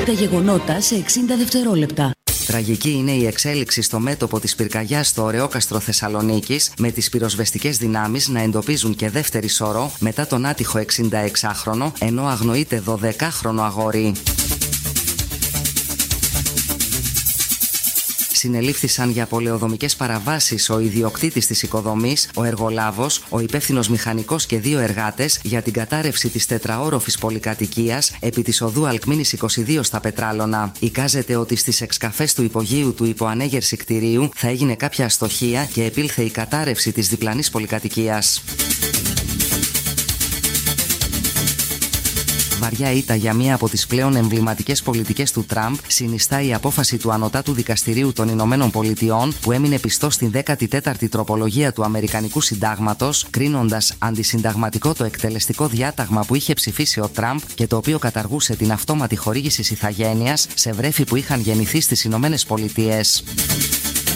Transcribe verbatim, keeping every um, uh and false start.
Τα γεγονότα σε εξήντα δευτερόλεπτα. Τραγική είναι η εξέλιξη στο μέτωπο της πυρκαγιάς στο Ωρεόκαστρο Θεσσαλονίκης, με τις πυροσβεστικές δυνάμεις να εντοπίζουν και δεύτερη σωρό μετά τον άτυχο εξήντα έξάχρονο, ενώ αγνοείται δωδεκάχρονο αγόρι. Συνελήφθησαν για πολεοδομικές παραβάσεις ο ιδιοκτήτης της οικοδομής, ο εργολάβος, ο υπεύθυνος μηχανικός και δύο εργάτες για την κατάρρευση της τετραόροφης πολυκατοικίας επί της οδού Αλκμήνης είκοσι δύο στα Πετράλωνα. Εικάζεται ότι στις εξκαφές του υπογείου του υποανέγερση κτηρίου θα έγινε κάποια αστοχία και επήλθε η κατάρρευση της διπλανής πολυκατοικίας. Βαριά ήττα για μία από τις πλέον εμβληματικές πολιτικές του Τραμπ συνιστά η απόφαση του Ανωτάτου Δικαστηρίου των Ηνωμένων Πολιτειών, που έμεινε πιστός στην δέκατη τέταρτη τροπολογία του Αμερικανικού Συντάγματος, κρίνοντας αντισυνταγματικό το εκτελεστικό διάταγμα που είχε ψηφίσει ο Τραμπ και το οποίο καταργούσε την αυτόματη χορήγηση ηθαγένειας σε βρέφη που είχαν γεννηθεί στις Ηνωμένες Πολιτείες.